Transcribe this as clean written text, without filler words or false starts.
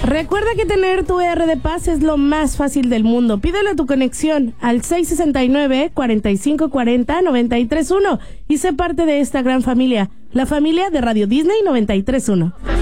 Recuerda que tener tu R de Paz es lo más fácil del mundo. Pídele tu conexión al 669-4540-931 y sé parte de esta gran familia, la familia de Radio Disney 931.